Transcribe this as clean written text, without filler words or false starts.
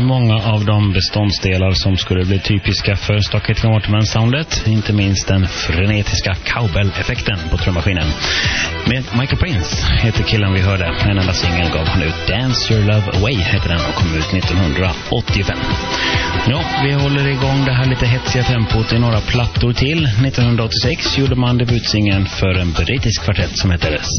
många av de beståndsdelar som skulle bli typiska för Stockholm Waterman-soundet, inte minst den frenetiska cowbell-effekten på trummaskinen. Med Michael Prince heter killen vi hörde, en enda singel gav han ut. Dance Your Love Away heter den och kom ut 1985. Ja, vi håller igång det här lite hetsiga tempot i några plattor till. 1986 gjorde man debutsingeln för en brittisk kvartett som heter